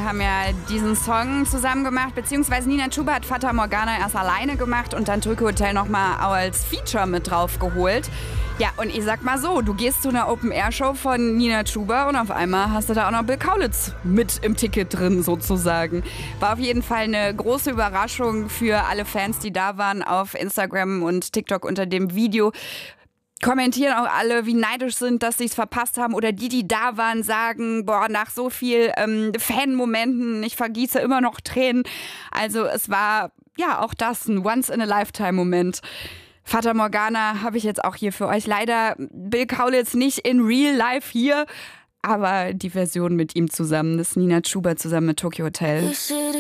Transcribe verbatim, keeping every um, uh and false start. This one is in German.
haben ja diesen Song zusammen gemacht, beziehungsweise Nina Chuba hat Fata Morgana erst alleine gemacht und dann Tokyo Hotel nochmal als Feature mit drauf geholt. Ja, und ich sag mal so, du gehst zu einer Open-Air-Show von Nina Chuba und auf einmal hast du da auch noch Bill Kaulitz mit im Ticket drin sozusagen. War auf jeden Fall eine große Überraschung für alle Fans, die da waren auf Instagram und TikTok unter dem Video. Kommentieren auch alle, wie neidisch sind, dass sie es verpasst haben. Oder die, die da waren, sagen, boah, nach so viel ähm, Fan-Momenten, ich vergieße immer noch Tränen. Also es war ja auch das, ein Once-in-a-Lifetime-Moment. Fata Morgana habe ich jetzt auch hier für euch. Leider Bill Kaulitz nicht in Real Life hier, aber die Version mit ihm zusammen, das ist Nina Chuba zusammen mit Tokyo Hotel.